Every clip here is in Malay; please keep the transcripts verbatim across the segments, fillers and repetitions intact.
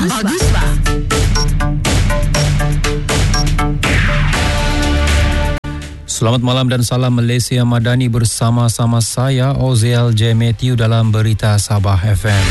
Baguslah. Selamat malam dan salam Malaysia Madani bersama-sama saya Oziel J. Matthew dalam Berita Sabah F M.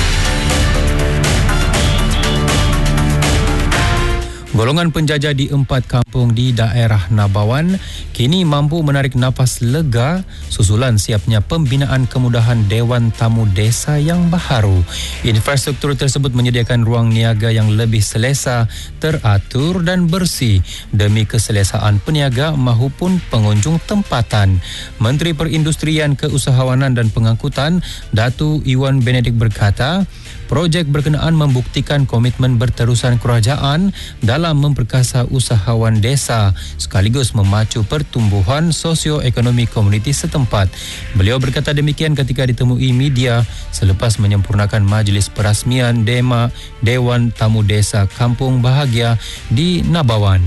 Golongan penjajah di empat kampung di daerah Nabawan kini mampu menarik nafas lega susulan siapnya pembinaan kemudahan Dewan Tamu Desa yang baharu. Infrastruktur tersebut menyediakan ruang niaga yang lebih selesa, teratur dan bersih demi keselesaan peniaga maupun pengunjung tempatan. Menteri Perindustrian, Keusahawanan dan Pengangkutan Datu Iwan Benedik berkata, projek berkenaan membuktikan komitmen berterusan kerajaan dalam memperkasa usahawan desa sekaligus memacu pertumbuhan sosioekonomi komuniti setempat. Beliau berkata demikian ketika ditemui media selepas menyempurnakan majlis perasmian Dema Dewan Tamu Desa Kampung Bahagia di Nabawan.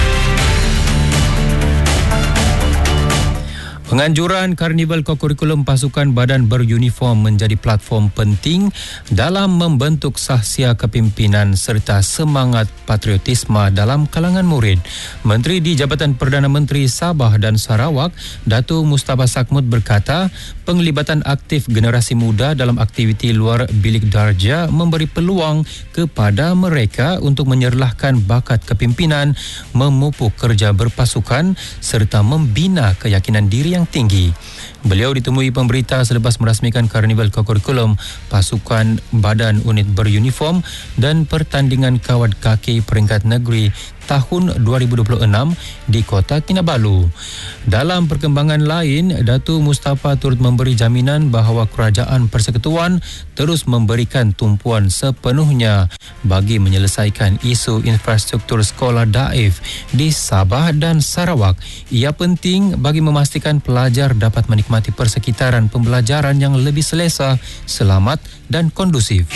Penganjuran Karnival Kokurikulum Pasukan Badan Beruniform menjadi platform penting dalam membentuk sahsia kepimpinan serta semangat patriotisme dalam kalangan murid. Menteri di Jabatan Perdana Menteri Sabah dan Sarawak, Datuk Mustafa Sakmud berkata, penglibatan aktif generasi muda dalam aktiviti luar bilik darjah memberi peluang kepada mereka untuk menyerlahkan bakat kepimpinan, memupuk kerja berpasukan serta membina keyakinan diri yang tinggi. Beliau ditemui pemberita selepas merasmikan Karnival Kokurikulum Pasukan Badan Unit Beruniform dan pertandingan kawat kaki peringkat negeri tahun dua ribu dua puluh enam di Kota Kinabalu. Dalam perkembangan lain, Datuk Mustafa turut memberi jaminan bahawa Kerajaan Persekutuan terus memberikan tumpuan sepenuhnya bagi menyelesaikan isu infrastruktur sekolah daif di Sabah dan Sarawak. Ia penting bagi memastikan pelajar dapat menikmati persekitaran pembelajaran yang lebih selesa, selamat dan kondusif.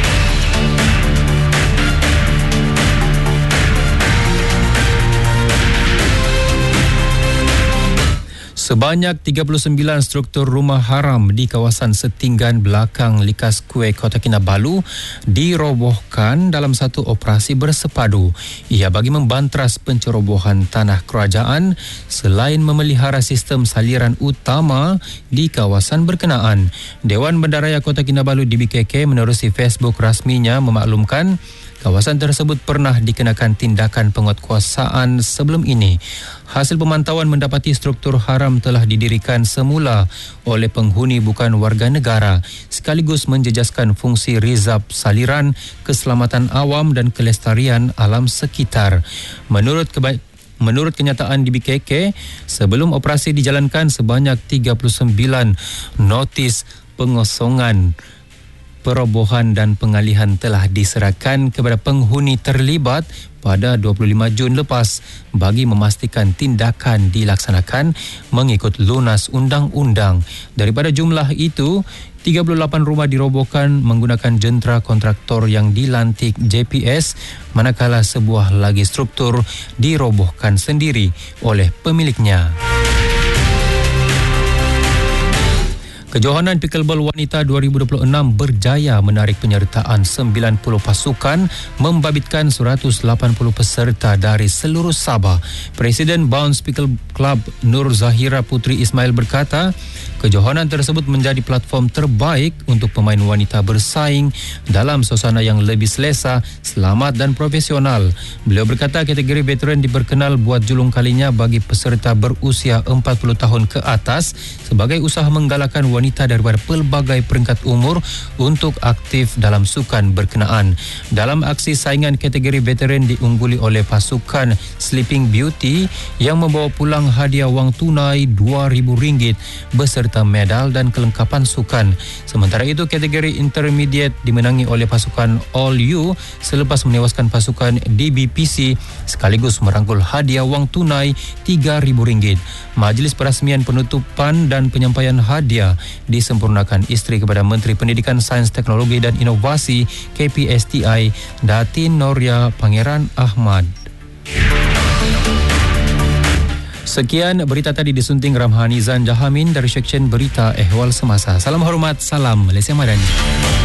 Sebanyak tiga puluh sembilan struktur rumah haram di kawasan setinggan belakang Likas Kueh Kota Kinabalu dirobohkan dalam satu operasi bersepadu. Ia bagi membantras pencerobohan tanah kerajaan selain memelihara sistem saliran utama di kawasan berkenaan. Dewan Bandaraya Kota Kinabalu D B K K menerusi Facebook rasminya memaklumkan kawasan tersebut pernah dikenakan tindakan penguatkuasaan sebelum ini. Hasil pemantauan mendapati struktur haram telah didirikan semula oleh penghuni bukan warga negara sekaligus menjejaskan fungsi rizab saliran, keselamatan awam dan kelestarian alam sekitar. Menurut keba- Menurut kenyataan D B K K, sebelum operasi dijalankan sebanyak tiga puluh sembilan notis pengosongan, perobohan dan pengalihan telah diserahkan kepada penghuni terlibat pada dua puluh lima Jun lepas bagi memastikan tindakan dilaksanakan mengikut lunas undang-undang. Daripada jumlah itu, tiga puluh lapan rumah dirobohkan menggunakan jentera kontraktor yang dilantik J P S, manakala sebuah lagi struktur dirobohkan sendiri oleh pemiliknya. Kejohanan Pickleball Wanita dua ribu dua puluh enam berjaya menarik penyertaan sembilan puluh pasukan membabitkan seratus lapan puluh peserta dari seluruh Sabah. Presiden Bounce Pickle Club Nur Zahira Putri Ismail berkata, kejohanan tersebut menjadi platform terbaik untuk pemain wanita bersaing dalam suasana yang lebih selesa, selamat dan profesional. Beliau berkata kategori veteran diperkenal buat julung kalinya bagi peserta berusia empat puluh tahun ke atas sebagai usaha menggalakkan wanita wanita daripada pelbagai peringkat umur untuk aktif dalam sukan berkenaan. Dalam aksi saingan kategori veteran diungguli oleh pasukan Sleeping Beauty yang membawa pulang hadiah wang tunai dua ribu ringgit beserta medal dan kelengkapan sukan. Sementara itu kategori intermediate dimenangi oleh pasukan All You selepas menewaskan pasukan D B P C sekaligus merangkul hadiah wang tunai tiga ribu ringgit. Majlis perasmian penutupan dan penyampaian hadiah disempurnakan isteri kepada Menteri Pendidikan, Sains, Teknologi dan Inovasi K P S T I Datin Noria Pangeran Ahmad. Sekian berita tadi disunting Ramhanizan Jahamin dari Seksyen Berita Ehwal Semasa. Salam hormat, salam Malaysia Madani.